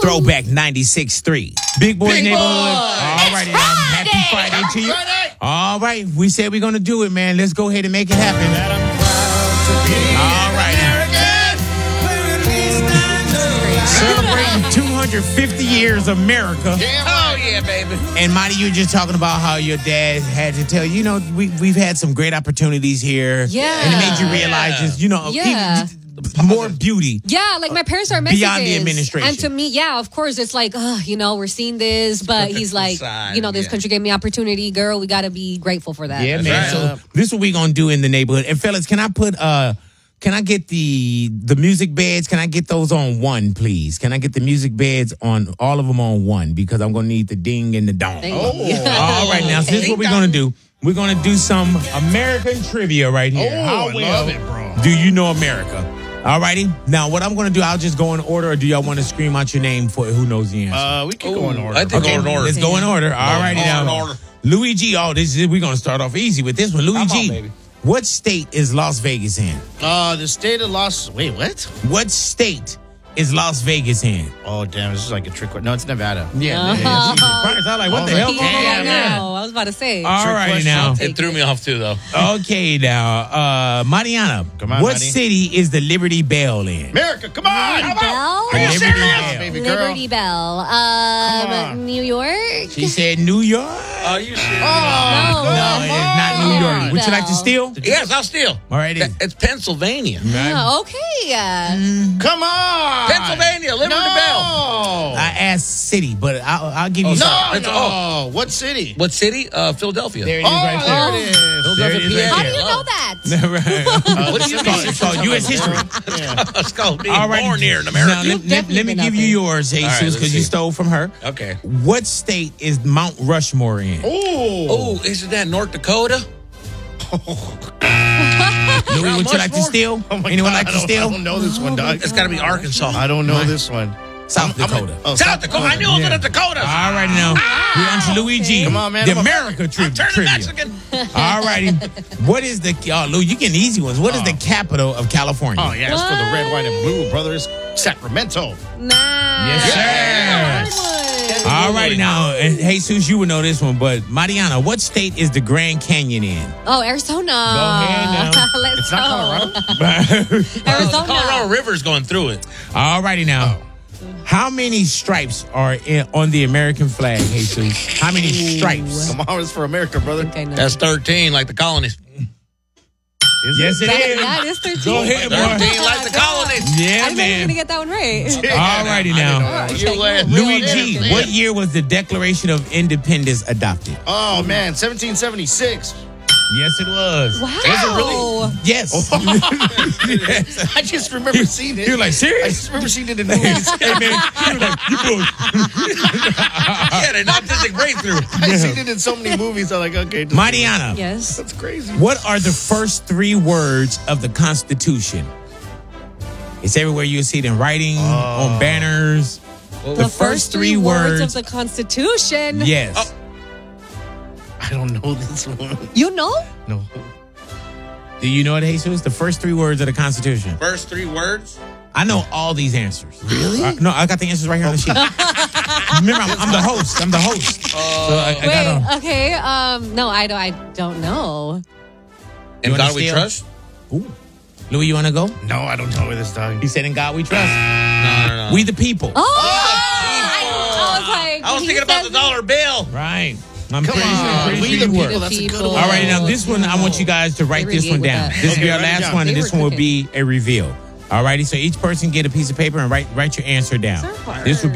Throwback 96.3. Big Boy Neighborhood. All righty, happy Friday to you. All right, we said we're going to do it, man. Let's go ahead and make it happen. All right. Celebrating 250 years of America. Oh, yeah, baby. And Marty, you were just talking about how your dad had to tell you, we've had some great opportunities here. Yeah. And it made you realize just, more beauty. Yeah, like my parents are Mexicans. Beyond the administration. And to me, yeah, of course, it's like, we're seeing this, but he's like, this country gave me opportunity, girl. We got to be grateful for that. Yeah, man. Right. So this is what we're going to do in the neighborhood. And fellas, can I get the music beds? Can I get those on one, please? Can I get the music beds on all of them on one? Because I'm going to need the ding and the dong. All right, now, so this is what we're going to do. We're going to do some American trivia right here. Oh, I love it, bro. Do you know America? All righty. Now, what I'm going to do, I'll just go in order, or do y'all want to scream out your name for who knows the answer? We can go in order. I think go in order. Let's go in order. All righty now. Louis G. We're going to start off easy with this one. Louis G. baby. What state is Las Vegas in? The state of Wait, what? What state is Las Vegas in? Oh, damn. This is like a trick question. No, it's Nevada. Yeah. I was like, what the hell going on there? I was about to say. All right, now. It threw me off too, though. Okay, now. Mariana, Come on, what Marty. city is the Liberty Bell in? America, come on! Liberty Bell? Are you Liberty serious, Bell. baby girl? Liberty Bell. on. New York? She said New York. Are you serious? No, it is not New York. Would you like to steal? Yes, I'll steal. All right, It's Pennsylvania. Oh, okay. Come on! Pennsylvania, Liberty Bell. I asked city, but I'll give you some. No. What city? What city? Philadelphia. There it is right there. There it is. There it is right How do there. you know that? Right. What do you It's called U.S. history. It's called being All right. born here in America. Now, let me give you yours, Jesus, right, let's because you see. stole from her. Okay. What state is Mount Rushmore in? Oh, isn't that North Dakota? Louis, would you like to steal? Anyone like to I steal? don't know this one, dog. It's got to be Arkansas. I don't know this one. South Dakota. South Dakota. I knew it was in the Dakotas. All right, now. We're on to Louis G. Come on, man. The I'm a- America I'm turning trivia. Mexican. All righty. What is the... Louis, you getting easy ones. What is the capital of California? Oh, yeah, it's for the red, white, and blue, brothers. Sacramento. Nah. Yes, sir. All right, now, and Jesus, you would know this one, but Mariana, what state is the Grand Canyon in? Oh, Arizona. Go ahead now. Let's It's go. not Colorado. Arizona. Colorado River's going through it. All righty now. How many stripes are on the American flag, Jesus? How many stripes? Come on, it's for America, brother. Okay, no. That's 13, like the colonies. Yes, it is. That is 13. Go ahead, 13, boy. like the colonies. Yeah, I didn't know you were man. going to get that one right. All righty now. Okay. Louis G, what year was the Declaration of Independence adopted? Oh, man, 1776. Yes, it was. Wow. Was it really? Yes. Yes. I just remember seeing it. You're like, I serious? just remember seeing it in movies. Hey, man. You're like, you both. He had an autistic breakthrough. I've seen it in so many movies. I'm like, okay. Mariana, Yes. That's crazy. what are the first three words of the Constitution? It's everywhere you see it in writing, on banners. The first three words of the Constitution. Yes. I don't know this one. You know? No. Do you know it, Jesus? The first three words of the Constitution. First three words? I know all these answers. Really? No, I got the answers right here on the sheet. Remember, I'm the host. I'm the host. So I Wait, gotta, okay. No, I don't know. In wanna God we steal? trust? Louis, you want to go? No, I don't know this dog. He said, in God we trust. No. We the people. Oh! I was like, I was thinking about the dollar bill. Right. I'm Come pretty on. sure We you the were. people. That's a good one. All right, now this one, I want you guys to write They this one reviewed down. with that. This will be our Okay, write it last down. one, and They this were one will cooking. be a reveal. All righty, so each person get a piece of paper and write your answer down. This will